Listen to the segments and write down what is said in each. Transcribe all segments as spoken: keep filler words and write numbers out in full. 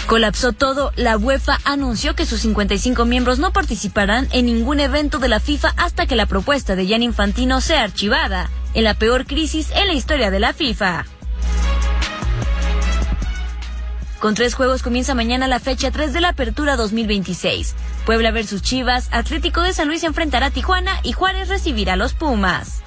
Colapsó todo. La UEFA anunció que sus cincuenta y cinco miembros no participarán en ningún evento de la FIFA hasta que la propuesta de Gianni Infantino sea archivada, en la peor crisis en la historia de la FIFA. Con tres juegos comienza mañana la fecha tres de la Apertura dos mil veintiséis. Puebla versus Chivas, Atlético de San Luis enfrentará a Tijuana y Juárez recibirá a los Pumas.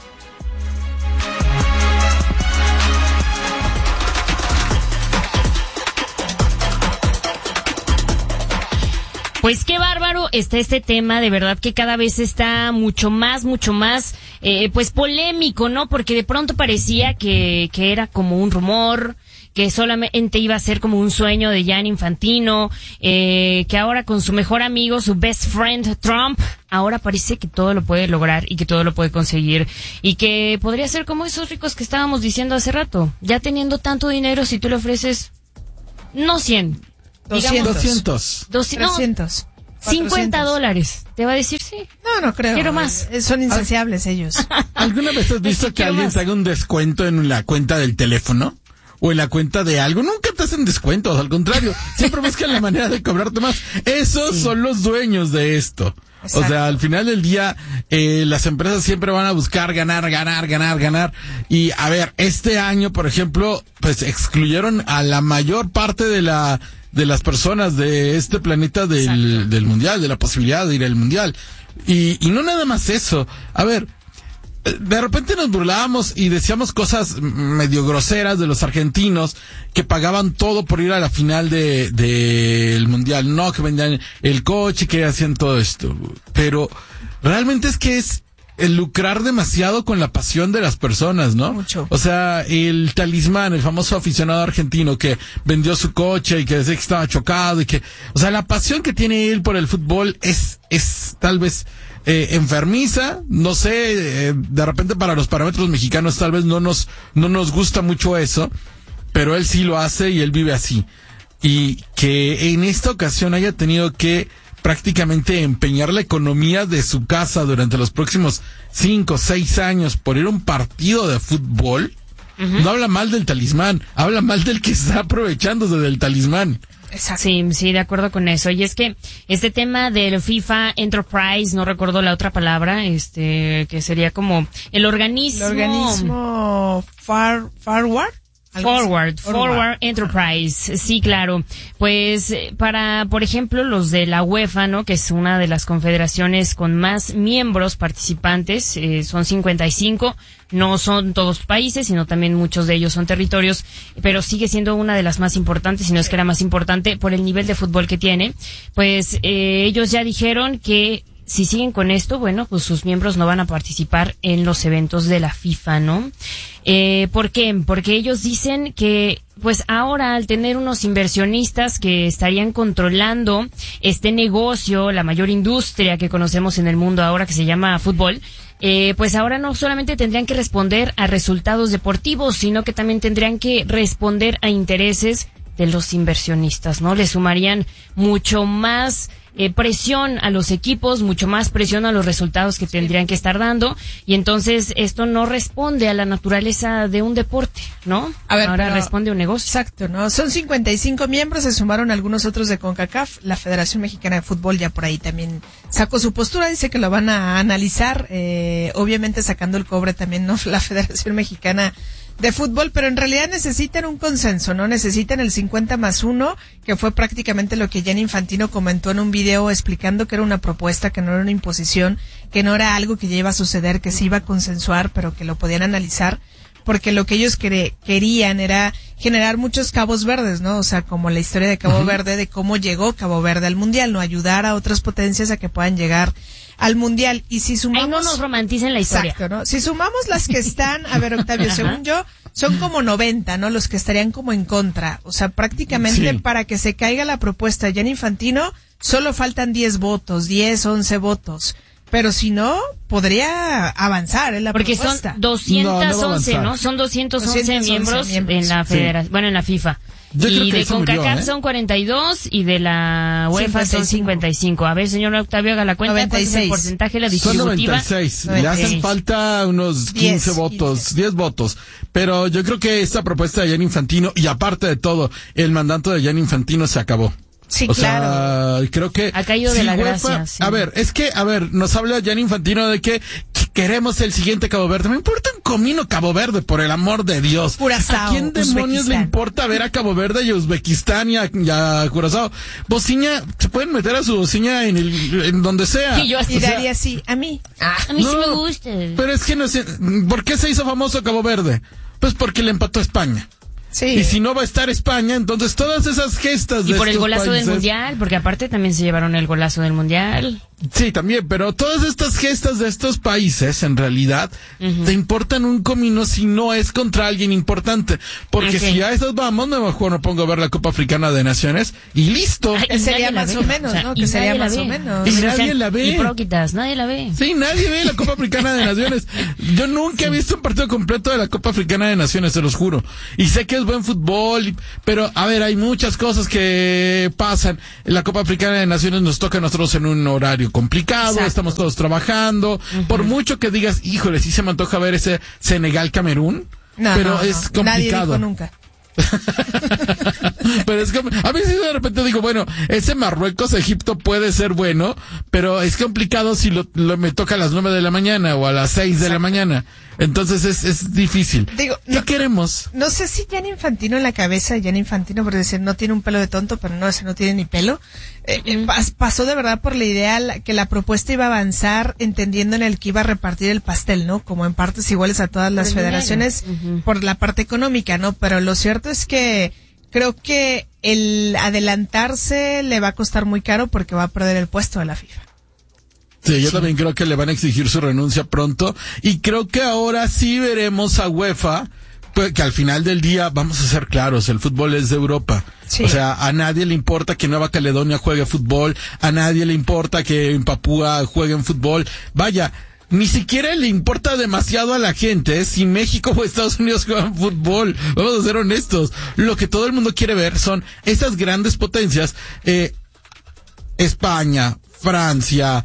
Pues qué bárbaro está este tema, de verdad que cada vez está mucho más, mucho más, eh, pues polémico, ¿no? Porque de pronto parecía que, que era como un rumor, que solamente iba a ser como un sueño de Gianni Infantino, eh, que ahora con su mejor amigo, su best friend Trump, ahora parece que todo lo puede lograr y que todo lo puede conseguir y que podría ser como esos ricos que estábamos diciendo hace rato, ya teniendo tanto dinero, si tú le ofreces, no cien, doscientos. doscientos. trescientos. cincuenta dólares. ¿Te va a decir sí? No, no creo. Quiero más. Son insaciables ellos. ¿Alguna vez has visto Sí, que alguien más. te haga un descuento en la cuenta del teléfono? O en la cuenta de algo. Nunca te hacen descuentos, al contrario. Siempre buscan la manera de cobrarte más. Esos Sí. son los dueños de esto. Exacto. O sea, al final del día, eh, las empresas siempre van a buscar ganar, ganar, ganar, ganar. Y a ver, este año, por ejemplo, pues excluyeron a la mayor parte de la de las personas de este planeta del, del mundial, de la posibilidad de ir al mundial. Y, y no nada más eso. A ver, de repente nos burlábamos y decíamos cosas medio groseras de los argentinos que pagaban todo por ir a la final de, de el mundial, no, que vendían el coche, que hacían todo esto. Pero realmente es que es el lucrar demasiado con la pasión de las personas, ¿no? Mucho. O sea, el Talismán, el famoso aficionado argentino que vendió su coche y que decía que estaba chocado y que, o sea, la pasión que tiene él por el fútbol es, es tal vez eh, enfermiza, no sé, eh, de repente para los parámetros mexicanos tal vez no nos, no nos gusta mucho eso, pero él sí lo hace y él vive así. Y que en esta ocasión haya tenido que prácticamente empeñar la economía de su casa durante los próximos cinco o seis años por ir a un partido de fútbol, uh-huh. No habla mal del Talismán, habla mal del que está aprovechándose del Talismán. Exacto. Sí, sí, de acuerdo con eso. Y es que este tema del FIFA Enterprise, no recuerdo la otra palabra, este, que sería como el organismo. El organismo far, Forward. Forward, Forward, Forward Enterprise, sí, claro. Pues para, por ejemplo, los de la UEFA, ¿no? Que es una de las confederaciones con más miembros participantes, eh, son cincuenta y cinco, no son todos países, sino también muchos de ellos son territorios, pero sigue siendo una de las más importantes, si no es que la más importante, por el nivel de fútbol que tiene. Pues eh, ellos ya dijeron que si siguen con esto, bueno, pues sus miembros no van a participar en los eventos de la FIFA, ¿no? Eh, ¿por qué? Porque ellos dicen que, pues ahora al tener unos inversionistas que estarían controlando este negocio, la mayor industria que conocemos en el mundo ahora que se llama fútbol, eh, pues ahora no solamente tendrían que responder a resultados deportivos, sino que también tendrían que responder a intereses de los inversionistas, ¿no? Le sumarían mucho más Eh, presión a los equipos, mucho más presión a los resultados que tendrían que estar dando, y entonces esto no responde a la naturaleza de un deporte, ¿no? A ver, ahora pero, responde a un negocio. Exacto, ¿no? Son cincuenta y cinco miembros, se sumaron algunos otros de CONCACAF, la Federación Mexicana de Fútbol ya por ahí también sacó su postura, dice que lo van a analizar, eh, obviamente sacando el cobre también, ¿no? La Federación Mexicana de Fútbol, pero en realidad necesitan un consenso, ¿no? Necesitan el cincuenta más uno, que fue prácticamente lo que Gianni Infantino comentó en un video explicando que era una propuesta, que no era una imposición, que no era algo que ya iba a suceder, que se iba a consensuar, pero que lo podían analizar, porque lo que ellos quere- querían era generar muchos cabos verdes, ¿no? O sea, como la historia de Cabo uh-huh. Verde, de cómo llegó Cabo Verde al Mundial, ¿no? Ayudar a otras potencias a que puedan llegar al Mundial. Y si sumamos... Ay, no nos romanticen la historia. Exacto, ¿no? Si sumamos las que están, a ver, Octavio, según yo, son como noventa, ¿no? Los que estarían como en contra. O sea, prácticamente sí. Para que se caiga la propuesta de Gianni Infantino, solo faltan diez votos, diez, once votos. Pero si no, podría avanzar en la Porque propuesta. son doscientos once, no, no, ¿no? Son doscientos once miembros, miembros en la federación, sí. Bueno, en la FIFA. Yo creo y que de ahí se murió, CONCACAF ¿eh? son cuarenta y dos y de la UEFA son cincuenta y cinco. A ver, señor Octavio, haga la cuenta. noventa y ¿Cuánto es el seis. porcentaje de la Son distributiva? noventa y seis. Le noventa y seis. hacen falta unos quince diez, votos, quince. diez votos. Pero yo creo que esta propuesta de Gianni Infantino, y aparte de todo, el mandato de Gianni Infantino se acabó. Sí, o claro. sea, creo que... Ha caído de la UEFA, gracia, sí. A ver, es que, a ver, nos habla Gianni Infantino de que, que queremos el siguiente Cabo Verde. Me importa un comino Cabo Verde, por el amor de Dios. Curazao, ¿A quién demonios le Uzbekistán. importa ver a Cabo Verde y a Uzbekistán y a, y a Curazao? Bociña, se pueden meter a su bociña en, el, en donde sea. Y yo así. Y O sea, daría así, a mí. A mí sí no, me gusta. Pero es que no sé, ¿por qué se hizo famoso Cabo Verde? Pues porque le empató a España. Sí. Y si no va a estar España, entonces todas esas gestas de Y por el estos golazo países, del Mundial, porque aparte también se llevaron el golazo del Mundial. Sí, también, pero todas estas gestas de estos países, en realidad, uh-huh. te importan un comino si no es contra alguien importante. Porque Okay. si a esas vamos, mejor me pongo a ver la Copa Africana de Naciones y listo. Ay, Que sería más o menos, o sea, ¿no? y Que sería nadie la más ve. o menos. Y O sea, nadie la ve. Hipócritas, nadie la ve. Sí, nadie ve la Copa Africana de Naciones. Yo nunca he visto un partido completo de la Copa Africana de Naciones, se los juro. Y sé que es buen fútbol, pero a ver, hay muchas cosas que pasan. La Copa Africana de Naciones nos toca a nosotros en un horario complicado, Exacto. estamos todos trabajando. Uh-huh. Por mucho que digas, híjole, sí se me antoja ver ese Senegal-Camerún, No, pero no, es no. Nadie complicado. dijo nunca. Pero es como, a veces de repente digo, bueno, ese Marruecos-Egipto puede ser bueno, pero es complicado si lo, lo me toca a las nueve de la mañana o a las seis Exacto. de la mañana. Entonces es, es difícil. Digo, ¿Qué no, queremos? No sé si Gianni Infantino en la cabeza, Gianni Infantino, por decir, no tiene un pelo de tonto, pero no, ese no tiene ni pelo. Eh, eh, pas, pasó de verdad por la idea la, que la propuesta iba a avanzar, entendiendo en el que iba a repartir el pastel, ¿no? Como en partes iguales a todas las federaciones, uh-huh. por la parte económica, ¿no? Pero lo cierto es que creo que el adelantarse le va a costar muy caro porque va a perder el puesto de la FIFA. Sí, yo sí. también creo que le van a exigir su renuncia pronto y creo que ahora sí veremos a UEFA, pues, que al final del día, vamos a ser claros, el fútbol es de Europa. Sí. O sea, a nadie le importa que Nueva Caledonia juegue fútbol, a nadie le importa que en Papúa jueguen fútbol. Vaya, ni siquiera le importa demasiado a la gente, ¿eh? Si México o Estados Unidos juegan fútbol. Vamos a ser honestos. Lo que todo el mundo quiere ver son esas grandes potencias, eh, España, Francia,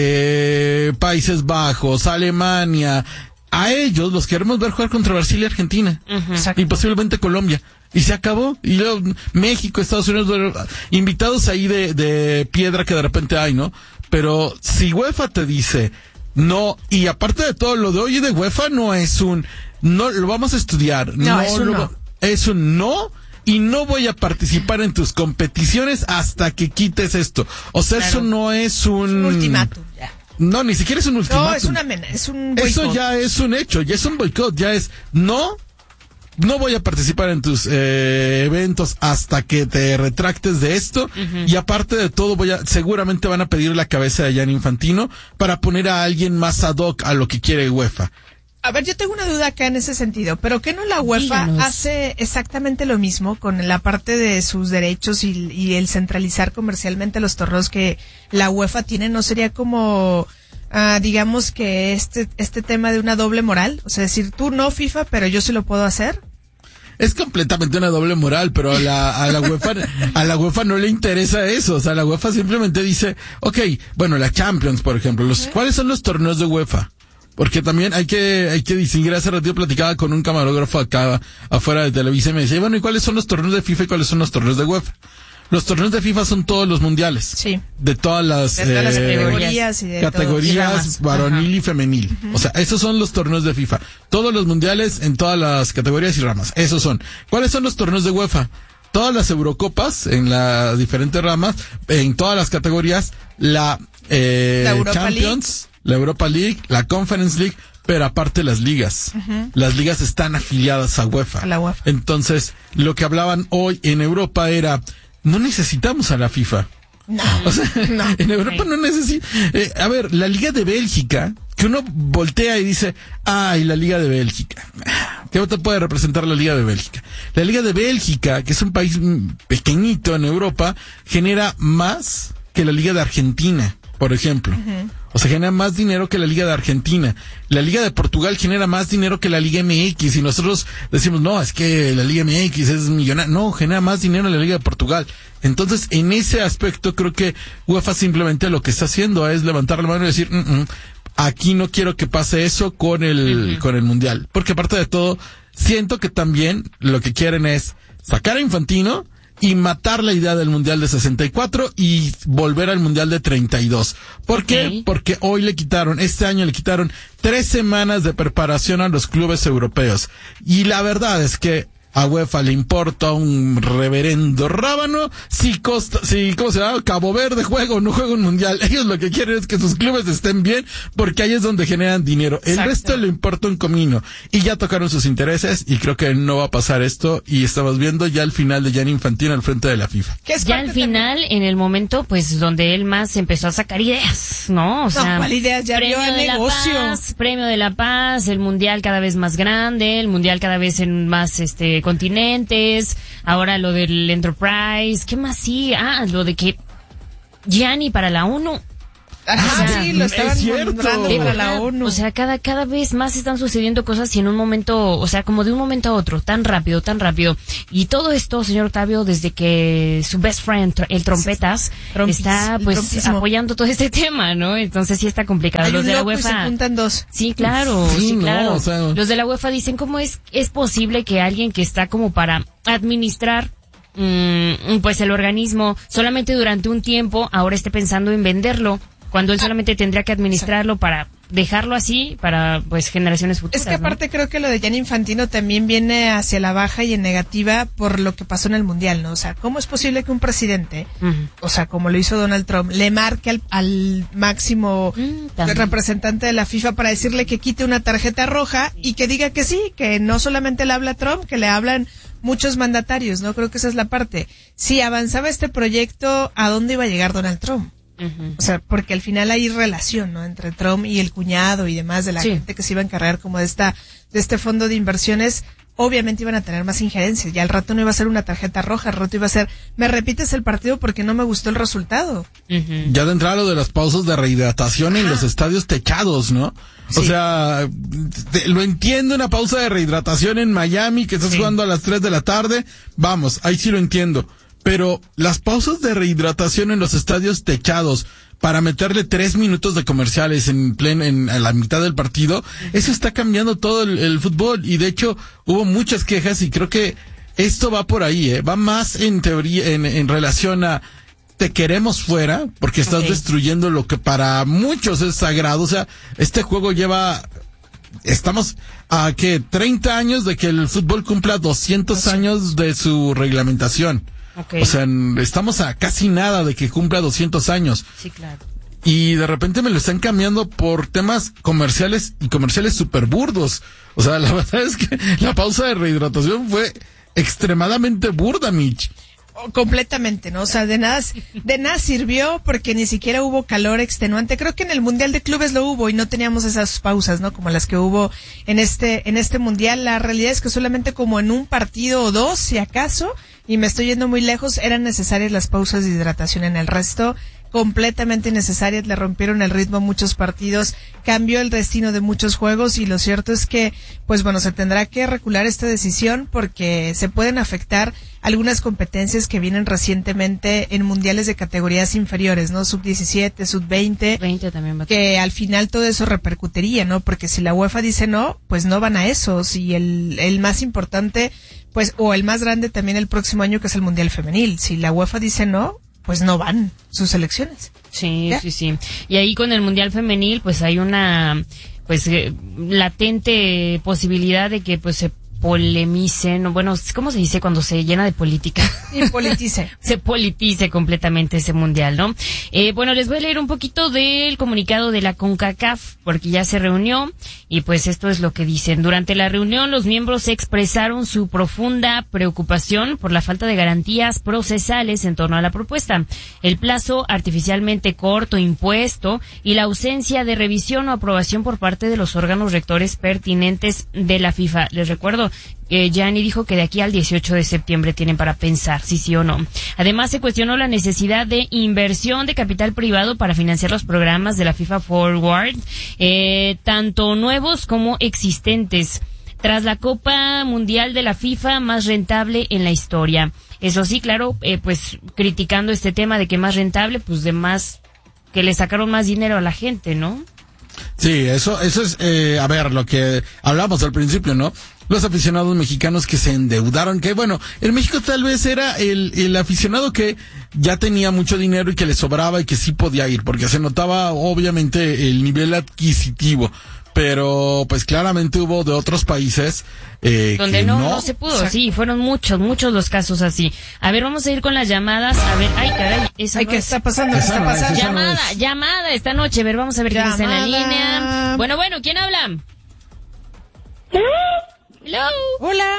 eh, Países Bajos, Alemania. A ellos los queremos ver jugar contra Brasil y Argentina. Uh-huh. Y posiblemente Colombia. Y se acabó. Y luego México, Estados Unidos, invitados ahí de, de piedra que de repente hay, ¿no? Pero si UEFA te dice no, y aparte de todo, lo de hoy de UEFA no es un, no, lo vamos a estudiar. No, no es un lo, no. Es un no. Y no voy a participar en tus competiciones hasta que quites esto. O sea, claro. Eso no es un... Es un ultimátum, ya. No, ni siquiera es un ultimátum. No, es una mena, es un boicot. Eso ya es un hecho, ya es un boicot, ya es no, no voy a participar en tus eh, eventos hasta que te retractes de esto. Uh-huh. Y aparte de todo, voy a, seguramente van a pedir la cabeza de Gianni Infantino para poner a alguien más ad hoc a lo que quiere UEFA. A ver, yo tengo una duda acá en ese sentido, pero ¿qué no la UEFA Díganos. hace exactamente lo mismo con la parte de sus derechos y, y el centralizar comercialmente los torneos que la UEFA tiene? ¿No sería como, uh, digamos que este este tema de una doble moral? O sea, decir, tú no FIFA, pero yo sí lo puedo hacer. Es completamente una doble moral, pero a la, a la UEFA, a la UEFA no le interesa eso. O sea, la UEFA simplemente dice, okay, bueno, la Champions, por ejemplo, los, ¿Eh? ¿cuáles son los torneos de UEFA? Porque también hay que, hay que distinguir. Hace ratito platicaba con un camarógrafo acá afuera de Televisa y me decía, bueno, ¿y cuáles son los torneos de FIFA y cuáles son los torneos de UEFA? Los torneos de FIFA son todos los mundiales. Sí. De todas las, de todas las eh, categorías y de categorías varonil y femenil. Uh-huh. O sea, esos son los torneos de FIFA. Todos los mundiales en todas las categorías y ramas. Esos son. ¿Cuáles son los torneos de UEFA? Todas las Eurocopas en las diferentes ramas, en todas las categorías, la, eh, la Europa Champions, League. la Europa League, la Conference League, pero aparte las ligas. Uh-huh. Las ligas están afiliadas a UEFA. A la UEFA. Entonces, lo que hablaban hoy en Europa era, no necesitamos a la FIFA. No. O sea, no. En Europa no necesita. Eh, a ver, la Liga de Bélgica, que uno voltea y dice, ay, la Liga de Bélgica. ¿Qué te puede representar la Liga de Bélgica? La Liga de Bélgica, que es un país pequeñito en Europa, genera más que la Liga de Argentina, por ejemplo. Uh-huh. O sea, genera más dinero que la Liga de Argentina. La Liga de Portugal genera más dinero que la Liga M X. Y nosotros decimos, no, es que la Liga M X es millonaria. No, genera más dinero la Liga de Portugal. Entonces, en ese aspecto, creo que UEFA simplemente lo que está haciendo es levantar la mano y decir, mm, mm, aquí no quiero que pase eso con el, uh-huh. con el Mundial. Porque aparte de todo, siento que también lo que quieren es sacar a Infantino y matar la idea del Mundial de sesenta y cuatro y volver al Mundial de treinta y dos. ¿Por qué? Okay. Porque hoy le quitaron, este año le quitaron tres semanas de preparación a los clubes europeos. Y la verdad es que a UEFA le importa un reverendo rábano si Costa, si, ¿cómo se llama? Cabo Verde juega o no juega un mundial. Ellos lo que quieren es que sus clubes estén bien porque ahí es donde generan dinero. El Exacto. resto le importa un comino. Y ya tocaron sus intereses y creo que no va a pasar esto y estamos viendo ya el final de Gianni Infantino al frente de la FIFA. Que es ya al final, también. En el momento, pues, donde él más empezó a sacar ideas, ¿no? O sea, no, ¿cuál ideas? Ya vio el negocio. Paz, premio de la Paz, el mundial cada vez más grande, el mundial cada vez en más, este, continentes, ahora lo del Enterprise, ¿qué más? Sí, ah, lo de que Gianni para la ONU. Ajá, o sea, sí, lo estaban nombrando para la ONU. O sea, cada, cada vez más están sucediendo cosas y en un momento, o sea, como de un momento a otro, tan rápido, tan rápido. Y todo esto, señor Octavio, desde que su best friend, el Trompetas, Trompis, está pues trompismo. apoyando todo este tema, ¿no? Entonces sí está complicado. Hay Los un de la loco UEFA. Y se juntan dos. Sí, claro, sí, sí claro. No, o sea, Los de la UEFA dicen, ¿cómo es, es posible que alguien que está como para administrar mmm, pues el organismo solamente durante un tiempo ahora esté pensando en venderlo? Cuando él solamente tendría que administrarlo para dejarlo así para pues generaciones futuras. Es que aparte, ¿no? Creo que lo de Gianni Infantino también viene hacia la baja y en negativa por lo que pasó en el Mundial, ¿no? O sea, ¿cómo es posible que un presidente, uh-huh. o sea, como lo hizo Donald Trump, le marque al, al máximo uh, representante de la FIFA para decirle que quite una tarjeta roja y que diga que sí, que no solamente le habla Trump, que le hablan muchos mandatarios, ¿no? Creo que esa es la parte. Si avanzaba este proyecto, ¿a dónde iba a llegar Donald Trump? Uh-huh. O sea, porque al final hay relación, ¿no? Entre Trump y el cuñado y demás de la sí. gente que se iba a encargar como de esta, de este fondo de inversiones, obviamente iban a tener más injerencias. Ya al rato no iba a ser una tarjeta roja, al rato iba a ser, me repites el partido porque no me gustó el resultado. Uh-huh. Ya de entrada lo de las pausas de rehidratación en los estadios techados, ¿no? Sí. O sea, te, lo entiendo, una pausa de rehidratación en Miami, que estás sí. jugando a las tres de la tarde, vamos, ahí sí lo entiendo. Pero las pausas de rehidratación en los estadios techados para meterle tres minutos de comerciales en pleno, en, en la mitad del partido, eso está cambiando todo el, el fútbol. Y de hecho, hubo muchas quejas y creo que esto va por ahí, ¿eh? Va más en teoría, en, en relación a te queremos fuera, porque estás okay. destruyendo lo que para muchos es sagrado. O sea, este juego lleva, estamos a que treinta años de que el fútbol cumpla doscientos años de su reglamentación. Okay. O sea, estamos a casi nada de que cumpla doscientos años. Sí, claro. Y de repente me lo están cambiando por temas comerciales y comerciales súper burdos. O sea, la verdad es que la pausa de rehidratación fue extremadamente burda, Mitch. Completamente, ¿no? O sea, de nada, de nada sirvió porque ni siquiera hubo calor extenuante. Creo que en el Mundial de Clubes lo hubo y no teníamos esas pausas, ¿no? Como las que hubo en este, en este Mundial. La realidad es que solamente como en un partido o dos, si acaso, y me estoy yendo muy lejos, eran necesarias las pausas de hidratación. En el resto, completamente innecesarias, le rompieron el ritmo a muchos partidos, cambió el destino de muchos juegos y lo cierto es que, pues bueno, se tendrá que recular esta decisión porque se pueden afectar algunas competencias que vienen recientemente en mundiales de categorías inferiores, ¿no? sub diecisiete, sub veinte, veinte también va a que al final todo eso repercutiría, ¿no? Porque si la UEFA dice no, pues no van a eso. Si el, el más importante, pues, o el más grande también el próximo año que es el Mundial Femenil, si la UEFA dice no, pues no van sus selecciones. Sí, ¿ya? sí, sí. Y ahí con el Mundial Femenil, pues hay una, pues, eh, latente posibilidad de que, pues, se polemicen, bueno, ¿cómo se dice cuando se llena de política? Y politice. Se politice completamente ese mundial, ¿no? Eh, bueno, les voy a leer un poquito del comunicado de la CONCACAF, porque ya se reunió, y pues esto es lo que dicen. Durante la reunión, los miembros expresaron su profunda preocupación por la falta de garantías procesales en torno a la propuesta, el plazo artificialmente corto impuesto y la ausencia de revisión o aprobación por parte de los órganos rectores pertinentes de la FIFA. Les recuerdo, hecho, eh, Gianni dijo que de aquí al dieciocho de septiembre tienen para pensar si sí o no. Además, se cuestionó la necesidad de inversión de capital privado para financiar los programas de la FIFA Forward, eh, tanto nuevos como existentes, tras la Copa Mundial de la FIFA más rentable en la historia. Eso sí, claro, eh, pues criticando este tema de que más rentable, pues de más, que le sacaron más dinero a la gente, ¿no? Sí, eso, eso es, eh, a ver, lo que hablamos al principio, ¿no? Los aficionados mexicanos que se endeudaron, que bueno, en México tal vez era el, el aficionado que ya tenía mucho dinero y que le sobraba y que sí podía ir, porque se notaba obviamente el nivel adquisitivo. Pero pues claramente hubo de otros países eh, donde que no, no no se pudo. O sea, sí, fueron muchos, muchos los casos así. A ver, vamos a ir con las llamadas. A ver, ay, caray, esa ay, no ¿qué es. está pasando? ¿Qué Esa está no es, pasando? esa no Llamada, es. llamada esta noche. A ver, vamos a ver quién está en la Llamada. línea. Bueno, bueno, ¿quién habla? Hello. Hola.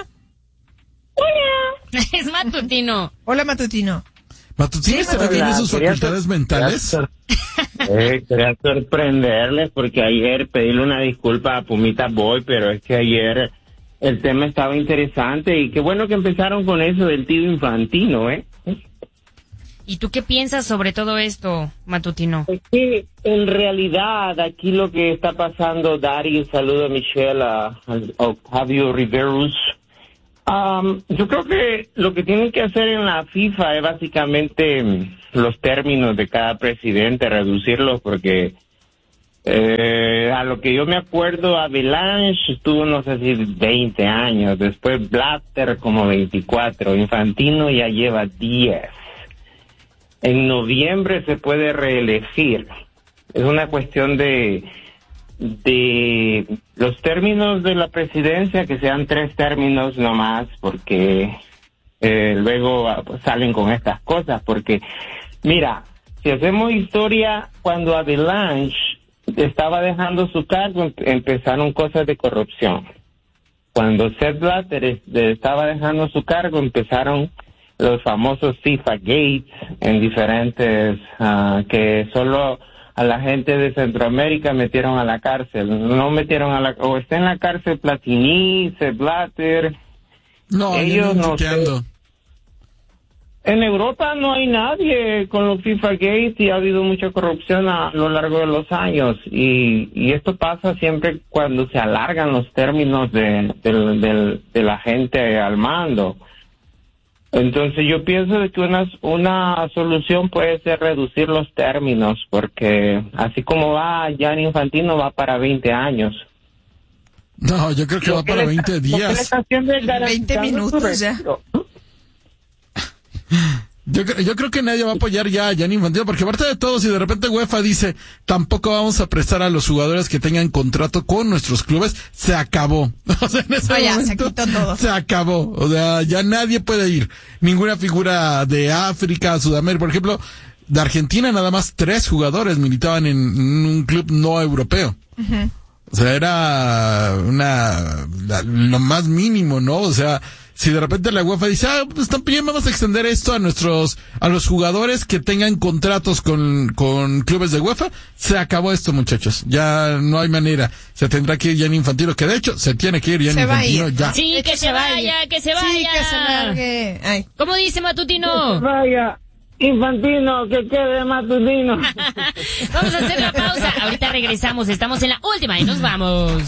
Hola. Es matutino. Hola, Matutino. Matutino Sí, este que tiene sus Quería facultades sor- mentales. Quería, sor- eh, quería sorprenderles porque ayer pedirle una disculpa a Pumita Boy, pero es que ayer el tema estaba interesante y qué bueno que empezaron con eso del tío Infantino, ¿eh? ¿Y tú qué piensas sobre todo esto, matutino? Es que en realidad aquí lo que está pasando, Dari, un saludo a Michelle, a, a Octavio Riveros. Um, yo creo que lo que tienen que hacer en la FIFA es básicamente mm, los términos de cada presidente, reducirlos, porque eh, a lo que yo me acuerdo, Avalanche estuvo, no sé si veinte años, después Blatter como veinticuatro, Infantino ya lleva diez. En noviembre se puede reelegir. Es una cuestión de de los términos de la presidencia, que sean tres términos nomás, porque eh, luego pues, salen con estas cosas, porque mira, si hacemos historia, cuando Avalanche estaba dejando su cargo, em- empezaron cosas de corrupción. Cuando Sepp Blatter es- estaba dejando su cargo, empezaron los famosos FIFA Gates en diferentes, uh, que solo a la gente de Centroamérica metieron a la cárcel, no metieron a la, o está en la cárcel Platini, Sepp Blatter. No, Ellos yo no no chequeando. En Europa no hay nadie con los FIFA Gates y ha habido mucha corrupción a lo largo de los años, y, y esto pasa siempre cuando se alargan los términos de, del- del- de la gente al mando. Entonces yo pienso de que una, una solución puede ser reducir los términos, porque así como va Gianni Infantino va para veinte años. No, yo creo que va Lo que para le- veinte lo que le días. está haciendo es garantizando veinte minutos su ya. retiro. Yo, cre- yo creo que nadie va a apoyar ya a Gianni Infantino, porque aparte de todo, si de repente UEFA dice, tampoco vamos a prestar a los jugadores que tengan contrato con nuestros clubes, se acabó. O sea, en ese Ah, ya, se momento, quitó todo. se acabó. O sea, ya nadie puede ir. Ninguna figura de África, Sudamérica, por ejemplo, de Argentina nada más tres jugadores militaban en, en un club no europeo. O sea, era una, la- lo más mínimo, ¿no? O sea, si de repente la UEFA dice, ah, pues también vamos a extender esto a nuestros, a los jugadores que tengan contratos con, con clubes de UEFA, se acabó esto, muchachos. Ya no hay manera. Se tendrá que ir Gianni Infantino, que de hecho se tiene que ir Gianni Se va a Infantino ir. ya. Sí, De hecho, que se vaya, que se vaya. Sí, que se largue. Ay. ¿Cómo dice matutino? Vaya, Infantino, que quede matutino. Vamos a hacer la pausa. Ahorita regresamos. Estamos en la última y nos vamos.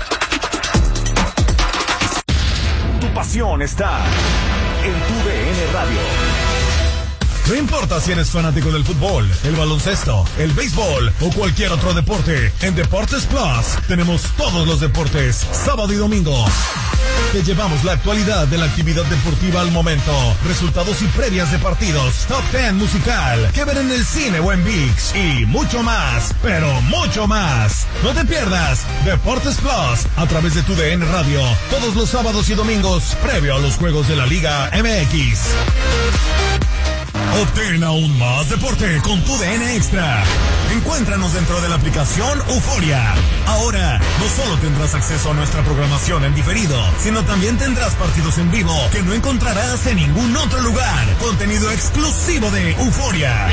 Tu pasión está en tu D N Radio. No importa si eres fanático del fútbol, el baloncesto, el béisbol o cualquier otro deporte, en Deportes Plus tenemos todos los deportes, sábado y domingo. Te llevamos la actualidad de la actividad deportiva al momento, resultados y previas de partidos, top diez musical, que ver en el cine o en ViX y mucho más, pero mucho más. No te pierdas Deportes Plus a través de tu D N Radio, todos los sábados y domingos, previo a los juegos de la Liga M X. Obtén aún más deporte con tu D N Extra. Encuéntranos dentro de la aplicación Euforia. Ahora, no solo tendrás acceso a nuestra programación en diferido, sino también tendrás partidos en vivo que no encontrarás en ningún otro lugar. Contenido exclusivo de Euforia.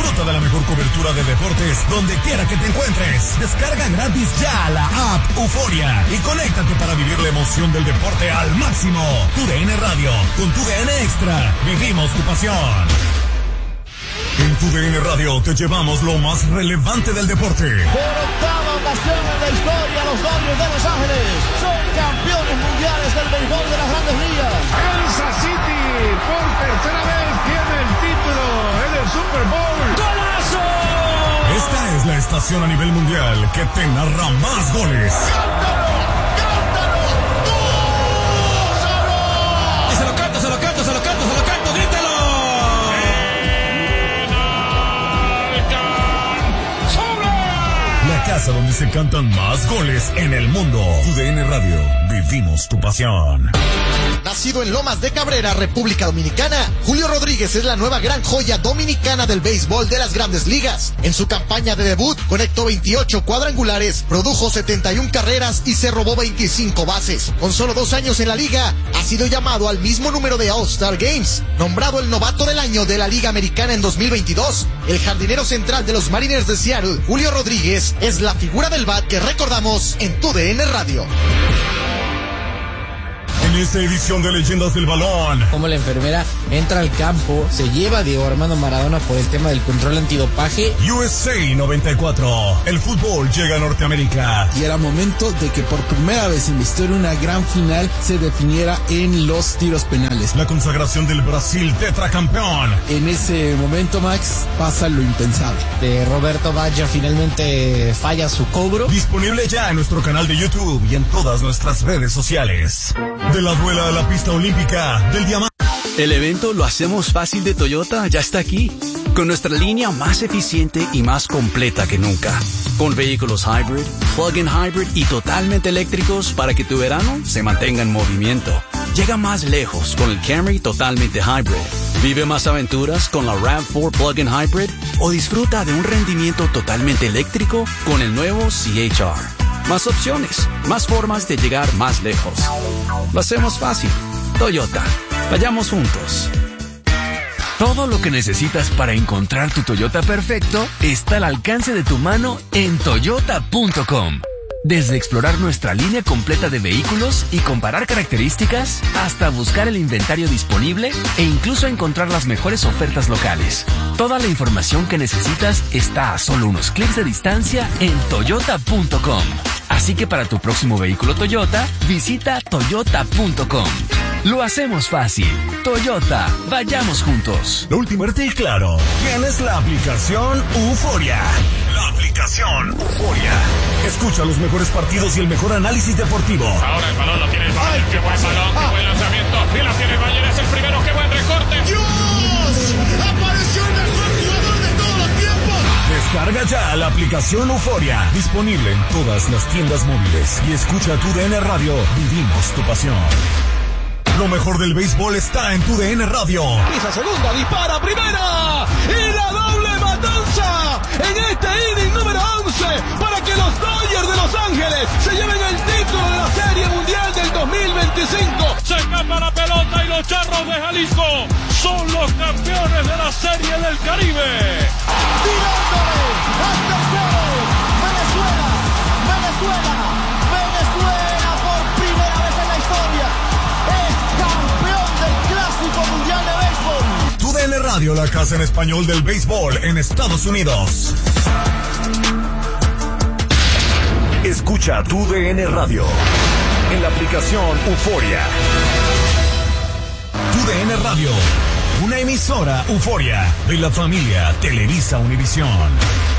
Disfruta de la mejor cobertura de deportes donde quiera que te encuentres. Descarga gratis ya la app Euforia y conéctate para vivir la emoción del deporte al máximo. Tu D N Radio, con Tu D N Extra, vivimos tu pasión. En Tu D N Radio te llevamos lo más relevante del deporte. Por octava ocasión en la historia, los Dodgers de Los Ángeles son campeones mundiales del béisbol de las Grandes Ligas. Kansas City por tercera vez tiene el título en el Super Bowl. ¡Golazo! Esta es la estación a nivel mundial que te narra más goles. ¡Cántalo! ¡Cántalo! ¡Gózalo! Y se lo canto, se lo canto, se lo canto, se lo canto, grítalo. La casa donde se cantan más goles en el mundo. Tu D N Radio, vivimos tu pasión. Nacido en Lomas de Cabrera, República Dominicana, Julio Rodríguez es la nueva gran joya dominicana del béisbol de las Grandes Ligas. En su campaña de debut, conectó veintiocho cuadrangulares, produjo setenta y una carreras y se robó veinticinco bases. Con solo dos años en la liga, ha sido llamado al mismo número de All-Star Games. Nombrado el novato del año de la Liga Americana en dos mil veintidós, el jardinero central de los Mariners de Seattle, Julio Rodríguez, es la figura del bat que recordamos en Tu D N Radio. En esta edición de Leyendas del Balón, como la enfermera entra al campo, se lleva a Diego Armando Maradona por el tema del control antidopaje. U S A noventa y cuatro, el fútbol llega a Norteamérica. Y era momento de que por primera vez en la historia una gran final se definiera en los tiros penales. La consagración del Brasil tetracampeón. En ese momento, Max, pasa lo impensable. De Roberto Baggio finalmente falla su cobro. Disponible ya en nuestro canal de YouTube y en todas nuestras redes sociales. De la duela a la pista olímpica del diamante. El evento Lo Hacemos Fácil de Toyota ya está aquí, con nuestra línea más eficiente y más completa que nunca, con vehículos hybrid, plug-in hybrid y totalmente eléctricos para que tu verano se mantenga en movimiento. Llega más lejos con el Camry totalmente hybrid. Vive más aventuras con la RAV cuatro plug-in hybrid o disfruta de un rendimiento totalmente eléctrico con el nuevo C H R. Más opciones, más formas de llegar más lejos. Lo hacemos fácil. Toyota. Vayamos juntos. Todo lo que necesitas para encontrar tu Toyota perfecto está al alcance de tu mano en toyota punto com. Desde explorar nuestra línea completa de vehículos y comparar características, hasta buscar el inventario disponible e incluso encontrar las mejores ofertas locales. Toda la información que necesitas está a solo unos clics de distancia en toyota punto com. Así que para tu próximo vehículo Toyota, visita toyota punto com. Lo hacemos fácil. Toyota, vayamos juntos. Lo último es claro. Tienes la aplicación Euforia. La aplicación Euforia. Escucha los mejores partidos y el mejor análisis deportivo. Ahora el balón lo tiene el Bayern. Qué buen balón, qué buen lanzamiento. Y lo tiene el Bayern, es el primero. Qué buen recorte. ¡Dios! ¡Apareció el mejor jugador de todos los tiempos! Descarga ya la aplicación Euforia. Disponible en todas las tiendas móviles. Y escucha Tu D N Radio. Vivimos tu pasión. Lo mejor del béisbol está en Tu D N Radio. Pisa segunda, dispara primera. Y la doble matanza en este inning número once para que los Dodgers de Los Ángeles se lleven el título de la Serie Mundial del dos mil veinticinco. Se escapa la pelota y los Charros de Jalisco son los campeones de la Serie del Caribe. Tirándole al tercero. Venezuela, Venezuela, Venezuela por primera vez en la historia es campeón del Clásico Mundial de Béisbol. Tu D N Radio, la casa en español del béisbol en Estados Unidos. Escucha Tu D N Radio en la aplicación Euforia. Tu D N Radio, una emisora Euforia de la familia Televisa Univisión.